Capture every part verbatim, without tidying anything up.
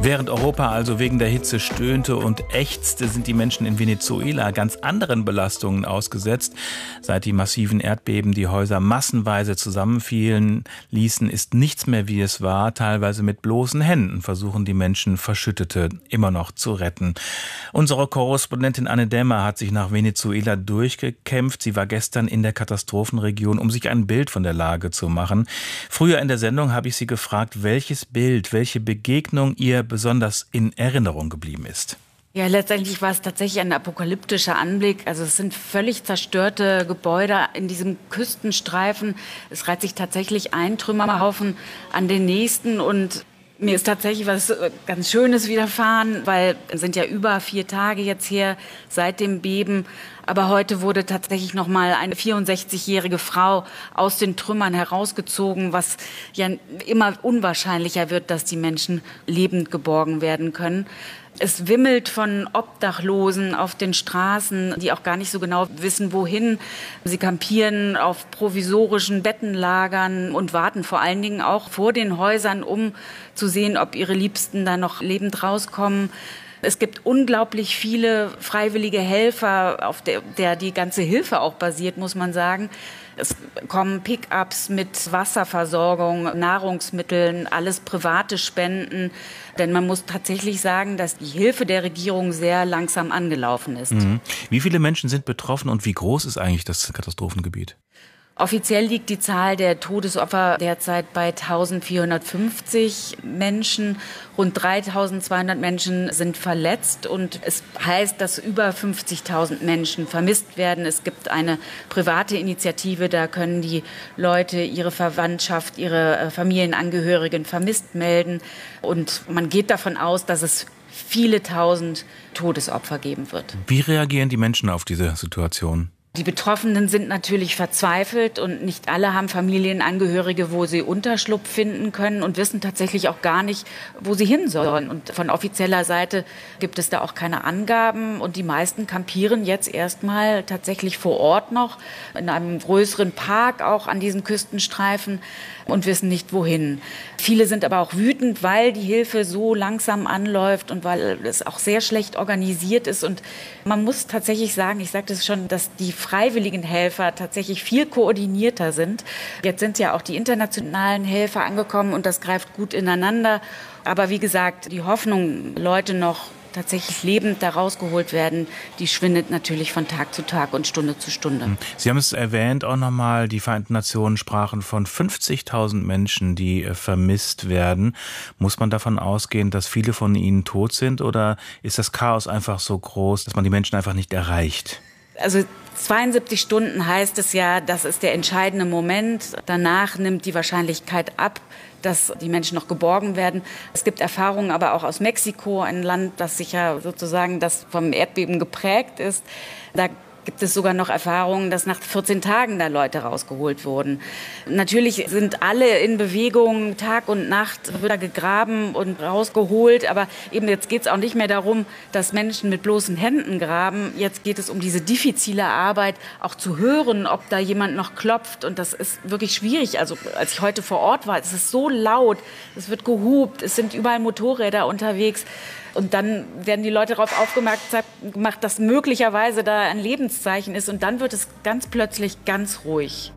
Während Europa also wegen der Hitze stöhnte und ächzte, sind die Menschen in Venezuela ganz anderen Belastungen ausgesetzt. Seit die massiven Erdbeben die Häuser massenweise zusammenfielen ließen, ist nichts mehr wie es war. Teilweise mit bloßen Händen versuchen die Menschen Verschüttete immer noch zu retten. Unsere Korrespondentin Anne Dämmer hat sich nach Venezuela durchgekämpft. Sie war gestern in der Katastrophenregion, um sich ein Bild von der Lage zu machen. Früher in der Sendung habe ich sie gefragt, welches Bild, welche Begegnung ihr besonders in Erinnerung geblieben ist. Ja, letztendlich war es tatsächlich ein apokalyptischer Anblick. Also es sind völlig zerstörte Gebäude in diesem Küstenstreifen. Es reiht sich tatsächlich ein Trümmerhaufen an den nächsten und mir ist tatsächlich was ganz Schönes widerfahren, weil es sind ja über vier Tage jetzt her seit dem Beben. Aber heute wurde tatsächlich noch mal eine vierundsechzigjährige Frau aus den Trümmern herausgezogen, was ja immer unwahrscheinlicher wird, dass die Menschen lebend geborgen werden können. Es wimmelt von Obdachlosen auf den Straßen, die auch gar nicht so genau wissen, wohin. Sie kampieren auf provisorischen Bettenlagern und warten vor allen Dingen auch vor den Häusern, um zu sehen, ob ihre Liebsten da noch lebend rauskommen. Es gibt unglaublich viele freiwillige Helfer, auf der, der die ganze Hilfe auch basiert, muss man sagen. Es kommen Pick-ups mit Wasserversorgung, Nahrungsmitteln, alles private Spenden. Denn man muss tatsächlich sagen, dass die Hilfe der Regierung sehr langsam angelaufen ist. Mhm. Wie viele Menschen sind betroffen und wie groß ist eigentlich das Katastrophengebiet? Offiziell liegt die Zahl der Todesopfer derzeit bei eintausendvierhundertfünfzig Menschen. Rund dreitausendzweihundert Menschen sind verletzt und es heißt, dass über fünfzigtausend Menschen vermisst werden. Es gibt eine private Initiative, da können die Leute ihre Verwandtschaft, ihre Familienangehörigen vermisst melden. Und man geht davon aus, dass es viele tausend Todesopfer geben wird. Wie reagieren die Menschen auf diese Situation? Die Betroffenen sind natürlich verzweifelt und nicht alle haben Familienangehörige, wo sie Unterschlupf finden können und wissen tatsächlich auch gar nicht, wo sie hin sollen. Und von offizieller Seite gibt es da auch keine Angaben und die meisten kampieren jetzt erstmal tatsächlich vor Ort noch in einem größeren Park, auch an diesem Küstenstreifen und wissen nicht wohin. Viele sind aber auch wütend, weil die Hilfe so langsam anläuft und weil es auch sehr schlecht organisiert ist. Und man muss tatsächlich sagen, ich sagte es schon, dass die freiwilligen Helfer tatsächlich viel koordinierter sind. Jetzt sind ja auch die internationalen Helfer angekommen und das greift gut ineinander. Aber wie gesagt, die Hoffnung, Leute noch tatsächlich lebend da rausgeholt werden, die schwindet natürlich von Tag zu Tag und Stunde zu Stunde. Sie haben es erwähnt auch nochmal, die Vereinten Nationen sprachen von fünfzigtausend Menschen, die vermisst werden. Muss man davon ausgehen, dass viele von ihnen tot sind oder ist das Chaos einfach so groß, dass man die Menschen einfach nicht erreicht? Also zweiundsiebzig Stunden heißt es ja, das ist der entscheidende Moment. Danach nimmt die Wahrscheinlichkeit ab, dass die Menschen noch geborgen werden. Es gibt Erfahrungen aber auch aus Mexiko, ein Land, das sicher sozusagen das vom Erdbeben geprägt ist. Da gibt es sogar noch Erfahrungen, dass nach vierzehn Tagen da Leute rausgeholt wurden. Natürlich sind alle in Bewegung, Tag und Nacht wird da gegraben und rausgeholt. Aber eben jetzt geht es auch nicht mehr darum, dass Menschen mit bloßen Händen graben. Jetzt geht es um diese diffizile Arbeit, auch zu hören, ob da jemand noch klopft. Und das ist wirklich schwierig. Also als ich heute vor Ort war, es ist so laut, es wird gehupt, es sind überall Motorräder unterwegs. Und dann werden die Leute darauf aufmerksam gemacht, dass möglicherweise da ein Lebenszeichen ist. Und dann wird es ganz plötzlich ganz ruhig.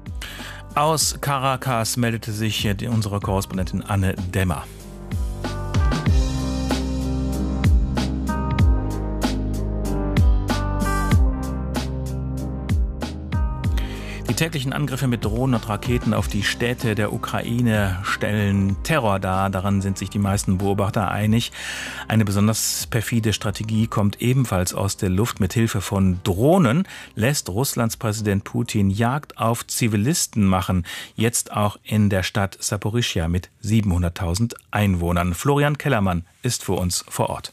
Aus Caracas meldete sich unsere Korrespondentin Anne Dämmer. Die täglichen Angriffe mit Drohnen und Raketen auf die Städte der Ukraine stellen Terror dar. Daran sind sich die meisten Beobachter einig. Eine besonders perfide Strategie kommt ebenfalls aus der Luft. Mit Hilfe von Drohnen lässt Russlands Präsident Putin Jagd auf Zivilisten machen. Jetzt auch in der Stadt Saporischschja mit siebenhunderttausend Einwohnern. Florian Kellermann ist für uns vor Ort.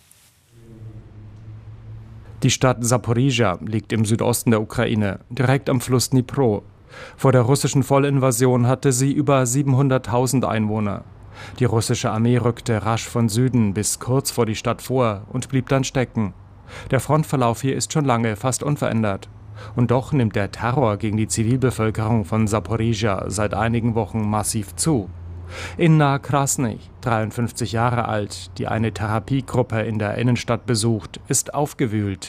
Die Stadt Saporischschja liegt im Südosten der Ukraine, direkt am Fluss Dnipro. Vor der russischen Vollinvasion hatte sie über siebenhunderttausend Einwohner. Die russische Armee rückte rasch von Süden bis kurz vor die Stadt vor und blieb dann stecken. Der Frontverlauf hier ist schon lange fast unverändert. Und doch nimmt der Terror gegen die Zivilbevölkerung von Saporischschja seit einigen Wochen massiv zu. Inna Krasny, dreiundfünfzig Jahre alt, die eine Therapiegruppe in der Innenstadt besucht, ist aufgewühlt.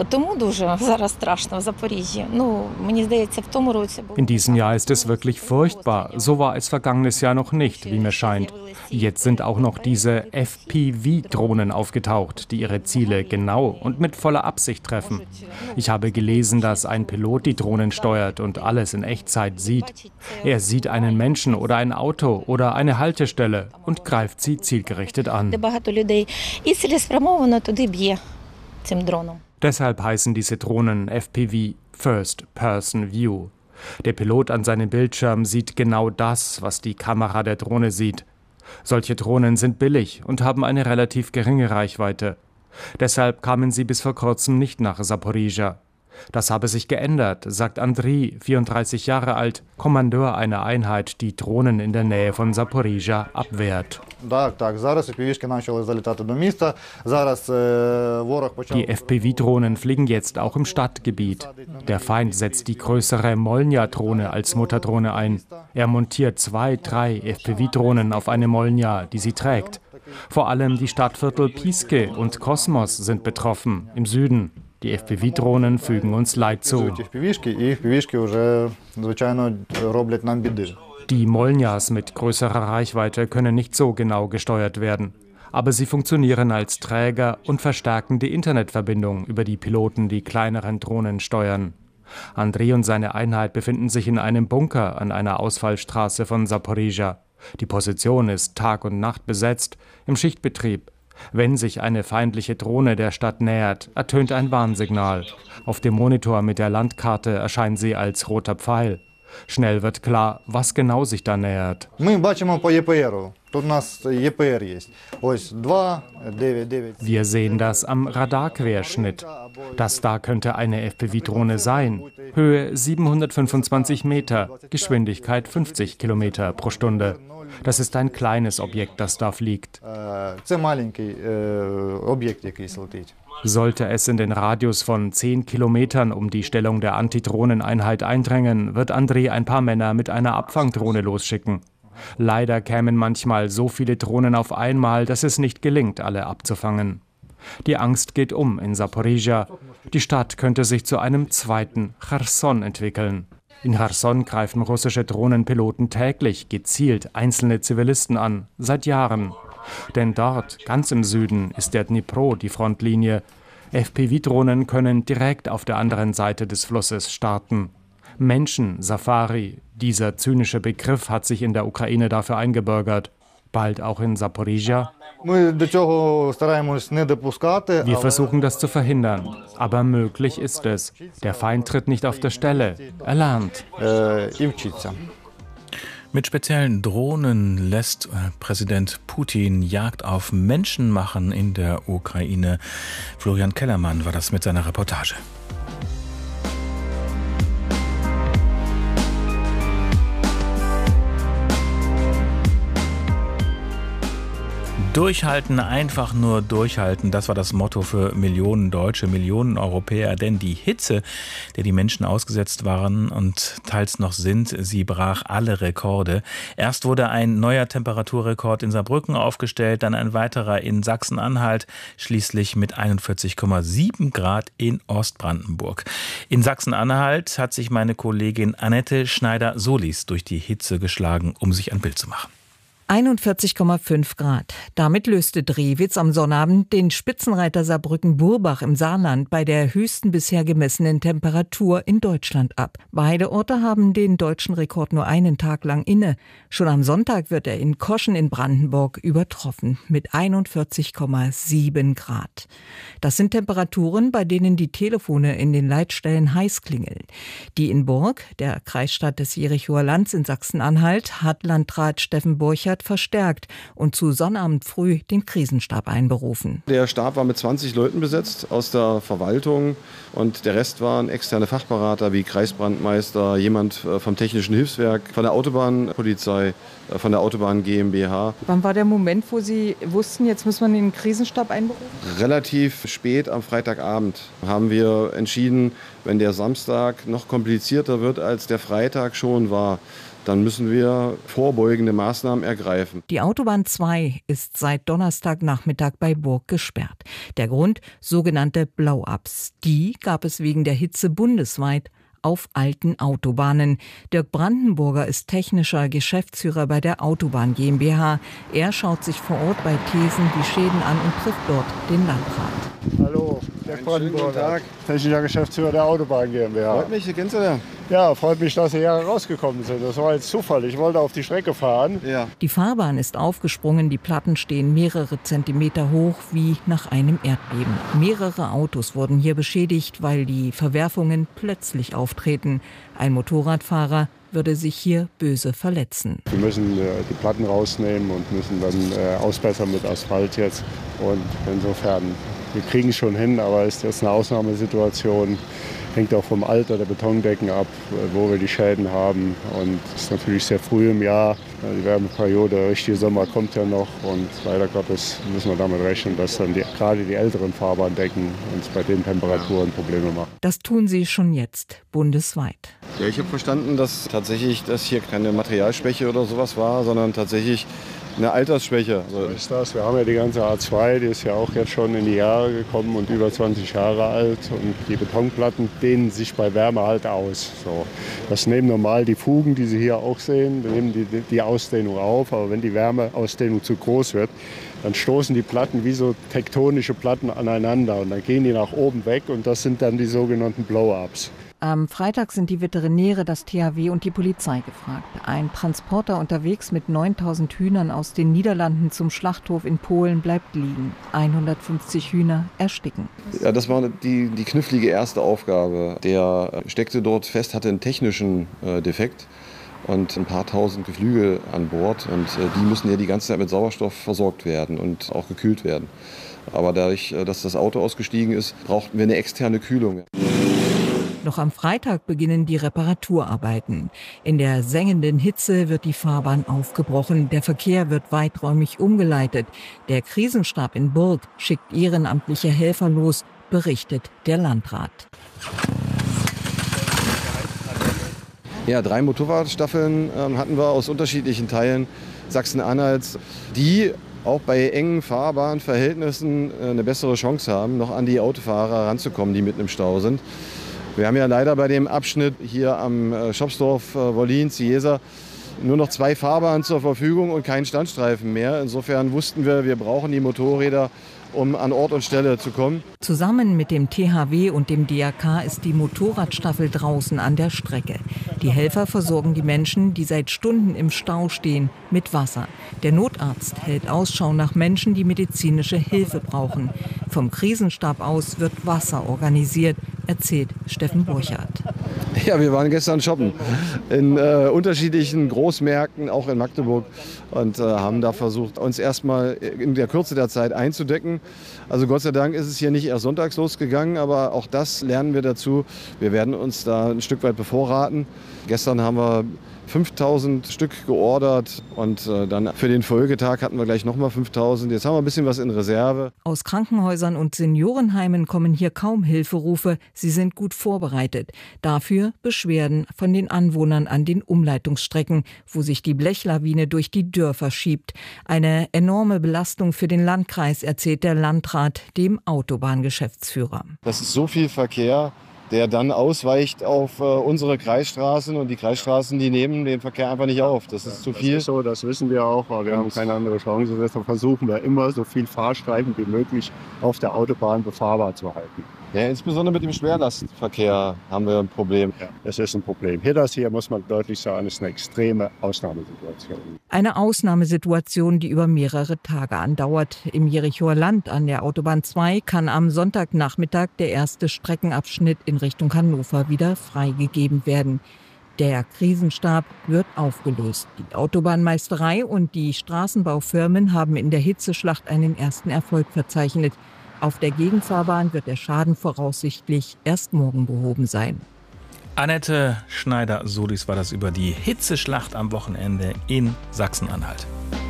In diesem Jahr ist es wirklich furchtbar. So war es vergangenes Jahr noch nicht, wie mir scheint. Jetzt sind auch noch diese F P V-Drohnen aufgetaucht, die ihre Ziele genau und mit voller Absicht treffen. Ich habe gelesen, dass ein Pilot die Drohnen steuert und alles in Echtzeit sieht. Er sieht einen Menschen oder ein Auto oder eine Haltestelle und greift sie zielgerichtet an. Deshalb heißen diese Drohnen F P V, First Person View. Der Pilot an seinem Bildschirm sieht genau das, was die Kamera der Drohne sieht. Solche Drohnen sind billig und haben eine relativ geringe Reichweite. Deshalb kamen sie bis vor kurzem nicht nach Saporizhzhia. Das habe sich geändert, sagt Andriy, vierunddreißig Jahre alt, Kommandeur einer Einheit, die Drohnen in der Nähe von Saporizhzhia abwehrt. Die F P V-Drohnen fliegen jetzt auch im Stadtgebiet. Der Feind setzt die größere Molnja-Drohne als Mutterdrohne ein. Er montiert zwei, drei F P V-Drohnen auf eine Molnja, die sie trägt. Vor allem die Stadtviertel Piske und Kosmos sind betroffen, im Süden. Die F P V-Drohnen fügen uns Leid zu. Die Molnjas mit größerer Reichweite können nicht so genau gesteuert werden. Aber sie funktionieren als Träger und verstärken die Internetverbindung, über die Piloten die kleineren Drohnen steuern. Andriy und seine Einheit befinden sich in einem Bunker an einer Ausfallstraße von Saporizhzhia. Die Position ist Tag und Nacht besetzt, im Schichtbetrieb. Wenn sich eine feindliche Drohne der Stadt nähert, ertönt ein Warnsignal. Auf dem Monitor mit der Landkarte erscheint sie als roter Pfeil. Schnell wird klar, was genau sich da nähert. Wir sehen das am Radarquerschnitt. Das da könnte eine F P V-Drohne sein. Höhe siebenhundertfünfundzwanzig Meter, Geschwindigkeit fünfzig Kilometer pro Stunde. Das ist ein kleines Objekt, das da fliegt. Sollte es in den Radius von zehn Kilometern um die Stellung der Antidrohneneinheit eindrängen, wird Andriy ein paar Männer mit einer Abfangdrohne losschicken. Leider kämen manchmal so viele Drohnen auf einmal, dass es nicht gelingt, alle abzufangen. Die Angst geht um in Saporizhzhia. Die Stadt könnte sich zu einem zweiten Cherson entwickeln. In Cherson greifen russische Drohnenpiloten täglich gezielt einzelne Zivilisten an, seit Jahren. Denn dort, ganz im Süden, ist der Dnipro die Frontlinie. F P V-Drohnen können direkt auf der anderen Seite des Flusses starten. Menschen-Safari, dieser zynische Begriff hat sich in der Ukraine dafür eingebürgert. Bald auch in Saporizhzhia. Wir versuchen das zu verhindern, aber möglich ist es. Der Feind tritt nicht auf der Stelle, er lernt. Mit speziellen Drohnen lässt Präsident Putin Jagd auf Menschen machen in der Ukraine. Florian Kellermann war das mit seiner Reportage. Durchhalten, einfach nur durchhalten, das war das Motto für Millionen Deutsche, Millionen Europäer, denn die Hitze, der die Menschen ausgesetzt waren und teils noch sind, sie brach alle Rekorde. Erst wurde ein neuer Temperaturrekord in Saarbrücken aufgestellt, dann ein weiterer in Sachsen-Anhalt, schließlich mit einundvierzig Komma sieben Grad in Ostbrandenburg. In Sachsen-Anhalt hat sich meine Kollegin Annette Schneider-Solis durch die Hitze geschlagen, um sich ein Bild zu machen. einundvierzig Komma fünf Grad. Damit löste Drewitz am Sonnabend den Spitzenreiter Saarbrücken-Burbach im Saarland bei der höchsten bisher gemessenen Temperatur in Deutschland ab. Beide Orte haben den deutschen Rekord nur einen Tag lang inne. Schon am Sonntag wird er in Koschen in Brandenburg übertroffen mit einundvierzig Komma sieben Grad. Das sind Temperaturen, bei denen die Telefone in den Leitstellen heiß klingeln. Die in Burg, der Kreisstadt des Jerichoer Lands in Sachsen-Anhalt, hat Landrat Steffen Burchert verstärkt und zu Sonnabend früh den Krisenstab einberufen. Der Stab war mit zwanzig Leuten besetzt aus der Verwaltung und der Rest waren externe Fachberater wie Kreisbrandmeister, jemand vom Technischen Hilfswerk, von der Autobahnpolizei, von der Autobahn GmbH. Wann war der Moment, wo Sie wussten, jetzt muss man den Krisenstab einberufen? Relativ spät am Freitagabend haben wir entschieden, wenn der Samstag noch komplizierter wird, als der Freitag schon war, dann müssen wir vorbeugende Maßnahmen ergreifen. Die Autobahn zwei ist seit Donnerstagnachmittag bei Burg gesperrt. Der Grund? Sogenannte Blow-ups. Die gab es wegen der Hitze bundesweit auf alten Autobahnen. Dirk Brandenburger ist technischer Geschäftsführer bei der Autobahn GmbH. Er schaut sich vor Ort bei Thesen die Schäden an und trifft dort den Landrat. Hallo, Dirk Brandenburger, technischer Geschäftsführer der Autobahn GmbH. Freut mich, kennst du den? Ja, freut mich, dass Sie hier rausgekommen sind. Das war jetzt Zufall. Ich wollte auf die Strecke fahren. Ja. Die Fahrbahn ist aufgesprungen, die Platten stehen mehrere Zentimeter hoch wie nach einem Erdbeben. Mehrere Autos wurden hier beschädigt, weil die Verwerfungen plötzlich auftreten. Ein Motorradfahrer würde sich hier böse verletzen. Wir müssen äh, die Platten rausnehmen und müssen dann äh, ausbessern mit Asphalt jetzt. Und insofern, wir kriegen es schon hin, aber es ist jetzt eine Ausnahmesituation. Hängt auch vom Alter der Betondecken ab, wo wir die Schäden haben. Und es ist natürlich sehr früh im Jahr. Die Wärmeperiode, der richtige Sommer kommt ja noch. Und leider Gottes müssen wir damit rechnen, dass dann die, gerade die älteren Fahrbahndecken uns bei den Temperaturen Probleme machen. Das tun sie schon jetzt, bundesweit. Ja, ich habe verstanden, dass tatsächlich das hier keine Materialschwäche oder sowas war, sondern tatsächlich eine Altersschwäche. So ist das. Wir haben ja die ganze A zwei, die ist ja auch jetzt schon in die Jahre gekommen und über zwanzig Jahre alt. Und die Betonplatten dehnen sich bei Wärme halt aus. So. Das nehmen normal die Fugen, die Sie hier auch sehen, nehmen die, die Ausdehnung auf. Aber wenn die Wärmeausdehnung zu groß wird, dann stoßen die Platten wie so tektonische Platten aneinander. Und dann gehen die nach oben weg und das sind dann die sogenannten Blow-ups. Am Freitag sind die Veterinäre, das T H W und die Polizei gefragt. Ein Transporter unterwegs mit neuntausend Hühnern aus den Niederlanden zum Schlachthof in Polen bleibt liegen. hundertfünfzig Hühner ersticken. Ja, das war die, die knifflige erste Aufgabe. Der steckte dort fest, hatte einen technischen äh, Defekt und ein paar tausend Geflügel an Bord. Und äh, die müssen ja die ganze Zeit mit Sauerstoff versorgt werden und auch gekühlt werden. Aber dadurch, dass das Auto ausgestiegen ist, brauchten wir eine externe Kühlung. Noch am Freitag beginnen die Reparaturarbeiten. In der sengenden Hitze wird die Fahrbahn aufgebrochen. Der Verkehr wird weiträumig umgeleitet. Der Krisenstab in Burg schickt ehrenamtliche Helfer los, berichtet der Landrat. Ja, drei Motorradstaffeln äh, hatten wir aus unterschiedlichen Teilen Sachsen-Anhalts, die auch bei engen Fahrbahnverhältnissen äh, eine bessere Chance haben, noch an die Autofahrer ranzukommen, die mitten im Stau sind. Wir haben ja leider bei dem Abschnitt hier am Schopsdorf, Wollin, Ciesa nur noch zwei Fahrbahnen zur Verfügung und keinen Standstreifen mehr. Insofern wussten wir, wir brauchen die Motorräder, um an Ort und Stelle zu kommen. Zusammen mit dem T H W und dem D R K ist die Motorradstaffel draußen an der Strecke. Die Helfer versorgen die Menschen, die seit Stunden im Stau stehen, mit Wasser. Der Notarzt hält Ausschau nach Menschen, die medizinische Hilfe brauchen. Vom Krisenstab aus wird Wasser organisiert, erzählt Steffen Burchardt. Ja, wir waren gestern shoppen in äh, unterschiedlichen Großmärkten, auch in Magdeburg, und äh, haben da versucht, uns erstmal in der Kürze der Zeit einzudecken. Also Gott sei Dank ist es hier nicht erst sonntags losgegangen, aber auch das lernen wir dazu. Wir werden uns da ein Stück weit bevorraten. Gestern haben wir fünftausend Stück geordert und äh, dann für den Folgetag hatten wir gleich nochmal fünftausend. Jetzt haben wir ein bisschen was in Reserve. Aus Krankenhäusern und Seniorenheimen kommen hier kaum Hilferufe. Sie sind gut vorbereitet. Dafür Beschwerden von den Anwohnern an den Umleitungsstrecken, wo sich die Blechlawine durch die Dörfer schiebt. Eine enorme Belastung für den Landkreis, erzählt der Landrat dem Autobahngeschäftsführer. Das ist so viel Verkehr, der dann ausweicht auf äh, unsere Kreisstraßen, und die Kreisstraßen, die nehmen den Verkehr einfach nicht auf. Das ist zu viel. Das ist so, das wissen wir auch, aber wir haben keine andere Chance. Deshalb versuchen wir immer, so viel Fahrstreifen wie möglich auf der Autobahn befahrbar zu halten. Ja, insbesondere mit dem Schwerlastverkehr haben wir ein Problem. Ja, das ist ein Problem. Hier, das hier, muss man deutlich sagen, ist eine extreme Ausnahmesituation. Eine Ausnahmesituation, die über mehrere Tage andauert. Im Jerichoer Land an der Autobahn zwei kann am Sonntagnachmittag der erste Streckenabschnitt in Richtung Hannover wieder freigegeben werden. Der Krisenstab wird aufgelöst. Die Autobahnmeisterei und die Straßenbaufirmen haben in der Hitzeschlacht einen ersten Erfolg verzeichnet. Auf der Gegenfahrbahn wird der Schaden voraussichtlich erst morgen behoben sein. Annette Schneider-Solis war das über die Hitzeschlacht am Wochenende in Sachsen-Anhalt.